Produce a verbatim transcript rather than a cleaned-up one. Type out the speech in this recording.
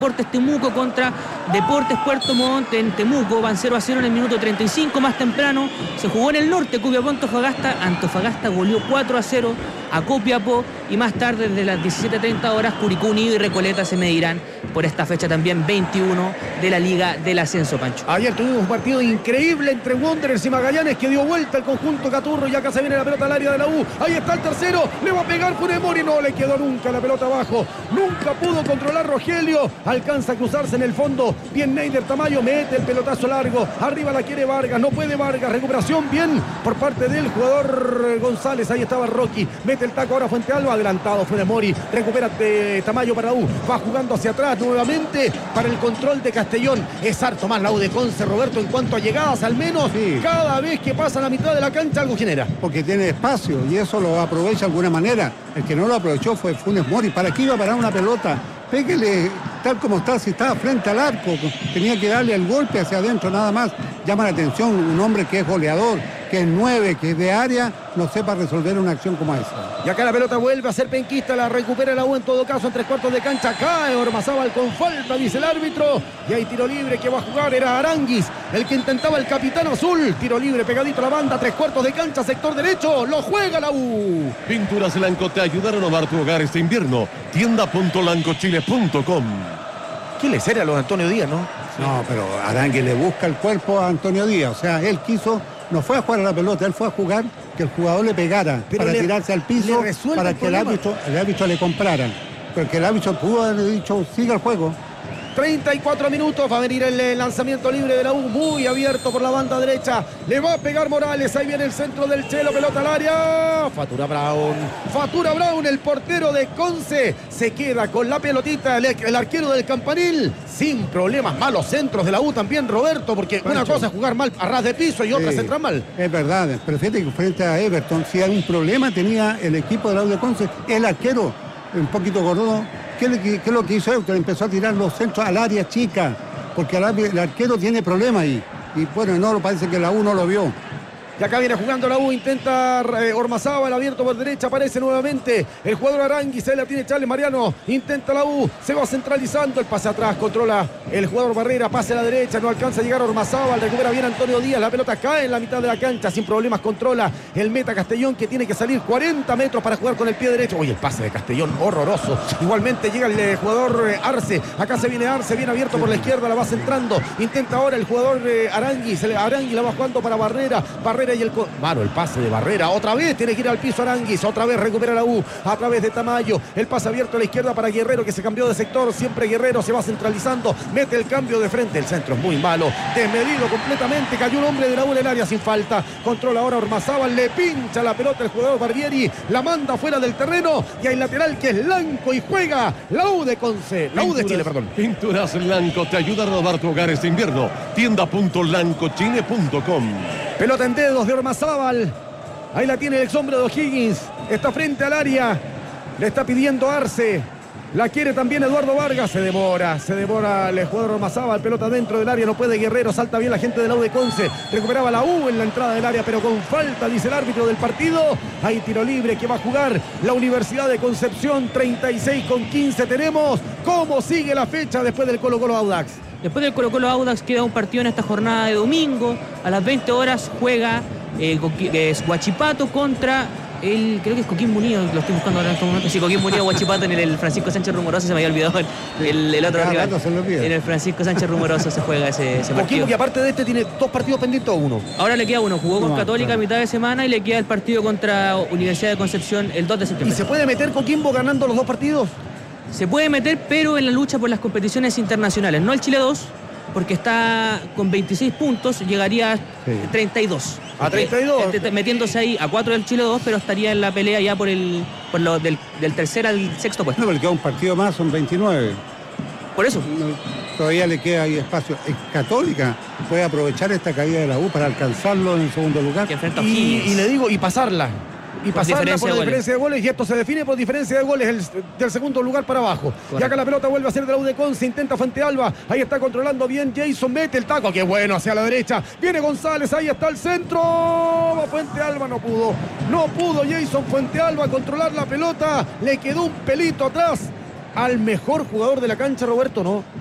Deportes Temuco contra Deportes Puerto Montt en Temuco, van cero a cero en el minuto treinta y cinco. Más temprano se jugó en el norte, Copiapó Antofagasta, Antofagasta goleó cuatro a cero a Copiapó, y más tarde desde las diecisiete treinta horas Curicó Unido y Recoleta se medirán por esta fecha también veintiuno de la Liga del Ascenso, Pancho. Ayer tuvimos un partido increíble entre Wanderers y Magallanes que dio vuelta el conjunto Caturro, y acá se viene la pelota al área de la U, ahí está el tercero, le va a pegar Funes Mori, no le quedó nunca la pelota abajo, nunca pudo controlar Rogelio, alcanza a cruzarse en el fondo, bien Neider Tamayo, mete el pelotazo largo, arriba la quiere Vargas, no puede Vargas, recuperación bien por parte del jugador González, ahí estaba Rocky, mete el taco ahora Fuente Alba, adelantado Funes Mori, recupera de Tamayo para la U, va jugando hacia atrás nuevamente para el control de Castellón, es harto más la U de Conce, Roberto, en cuanto a llegadas al menos, sí. Cada vez que pasa la mitad de la cancha algo genera. Porque tiene espacio y eso lo aprovecha de alguna manera, el que no lo aprovechó fue Funes Mori, ¿para qué iba a parar una pelota? Péguele tal como está, si estaba frente al arco, tenía que darle el golpe hacia adentro nada más. Llama la atención un hombre que es goleador, que es nueve, que es de área, no sepa resolver una acción como esa. Y acá la pelota vuelve a ser penquista, la recupera la U en todo caso en tres cuartos de cancha, cae Ormazábal con falta, dice el árbitro, y hay tiro libre que va a jugar, era Aranguis, el que intentaba el capitán azul, tiro libre pegadito a la banda, tres cuartos de cancha, sector derecho, lo juega la U. Pinturas Lanco te ayuda a renovar tu hogar este invierno, tienda punto lanco chile punto com. ¿Qué le sería a los Antonio Díaz, no? Sí. No, pero Aranguis le busca el cuerpo a Antonio Díaz, o sea, él quiso, no fue a jugar a la pelota, él fue a jugar que el jugador le pegara, pero para le, tirarse al piso, para que el árbitro, el árbitro le comprara, porque el árbitro pudo haber dicho, siga el juego. treinta y cuatro minutos, va a venir el lanzamiento libre de la U, muy abierto por la banda derecha, le va a pegar Morales, ahí viene el centro del Chelo, pelota al área, Fatura Brown, Fatura Brown, el portero de Conce, se queda con la pelotita, el, el arquero del Campanil, sin problemas, malos centros de la U también, Roberto, porque Pancho, una cosa es jugar mal a ras de piso y otra sí, es entrar mal. Es verdad, pero fíjate que frente a Everton, si hay un problema tenía el equipo de la U de Conce, el arquero, un poquito gordo. ¿Qué es lo que hizo Euclid? Empezó a tirar los centros al área chica, porque el arquero tiene problemas ahí. Y bueno, no, parece que la U no lo vio. Y acá viene jugando la U, intenta eh, Ormazábal, abierto por derecha, aparece nuevamente el jugador Aranguis, se la tiene Charles Mariano, intenta la U, se va centralizando, el pase atrás, controla el jugador Barrera, pase a la derecha, no alcanza a llegar Ormazábal, recupera bien Antonio Díaz, la pelota cae en la mitad de la cancha, sin problemas controla el meta Castellón, que tiene que salir cuarenta metros para jugar con el pie derecho. Oye, el pase de Castellón, horroroso. Igualmente llega el eh, jugador eh, Arce, acá se viene Arce, bien abierto por la izquierda, la va centrando, intenta ahora el jugador eh, Aranguis, Aranguis la va jugando para Barrera, Barrera y el... Bueno, el pase de Barrera, otra vez tiene que ir al piso Aranguis, otra vez recupera la U a través de Tamayo, el pase abierto a la izquierda para Guerrero, que se cambió de sector, siempre Guerrero se va centralizando, mete el cambio de frente, el centro es muy malo, desmedido completamente, cayó un hombre de la U en el área sin falta, controla ahora Ormazábal, le pincha la pelota el jugador Barbieri, la manda fuera del terreno, y hay lateral que es Lanco y juega la U de Conce, la U de Chile, perdón. Pinturas Lanco te ayuda a renovar tu hogar este invierno, tienda punto lanco chile punto com. Pelota en dedos de Ormazábal, ahí la tiene el ex hombre de O'Higgins, está frente al área, le está pidiendo Arce, la quiere también Eduardo Vargas, se demora, se demora el jugador Ormazábal, pelota dentro del área, no puede Guerrero, salta bien la gente de la U de Conce, recuperaba la U en la entrada del área, pero con falta, dice el árbitro del partido, hay tiro libre que va a jugar la Universidad de Concepción, treinta y seis con quince tenemos. ¿Cómo sigue la fecha después del Colo Colo Audax? Después del Colo Colo Audax queda un partido en esta jornada de domingo. A las veinte horas juega eh, es Huachipato contra el, creo que es Coquimbo Unido, lo estoy buscando ahora en este momento. Sí, Coquimbo Unido, Huachipato en el, el Francisco Sánchez Rumoroso, se me había olvidado el, el, el otro rival. En el Francisco Sánchez Rumoroso se juega ese, ese partido. Coquimbo, que aparte de este tiene dos partidos pendientes o uno. Ahora le queda uno, jugó con no, Católica claro. a mitad de semana y le queda el partido contra Universidad de Concepción el dos de septiembre. ¿Y se puede meter Coquimbo ganando los dos partidos? Se puede meter, pero en la lucha por las competiciones internacionales, no el Chile dos, porque está con veintiséis puntos, llegaría a sí. treinta y dos. A treinta y dos. Este, metiéndose ahí a cuatro del Chile dos, pero estaría en la pelea ya por el por lo del, del tercer al sexto puesto. No, porque queda un partido más, son veintinueve. Por eso. No, todavía le queda ahí espacio. Es Católica puede aprovechar esta caída de la U para alcanzarlo en el segundo lugar. Que enfrenta a y, y le digo, y pasarla. Y por pasarla diferencia por de diferencia de goles, y esto se define por diferencia de goles el, del segundo lugar para abajo. Correcto. Y acá la pelota vuelve a ser de la U de Conce, intenta Fuente Alba, ahí está controlando bien Jason, mete el taco, qué bueno, hacia la derecha, viene González, ahí está el centro, Fuente Alba no pudo, no pudo Jason Fuente Alba controlar la pelota, le quedó un pelito atrás al mejor jugador de la cancha, Roberto, no.